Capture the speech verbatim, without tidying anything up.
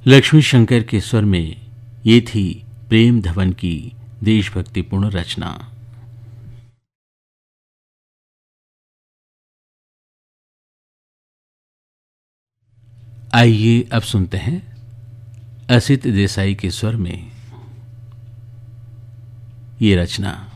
लक्ष्मी शंकर के स्वर में ये थी प्रेम धवन की देशभक्तिपूर्ण रचना। आइए अब सुनते हैं असित देसाई के स्वर में ये रचना।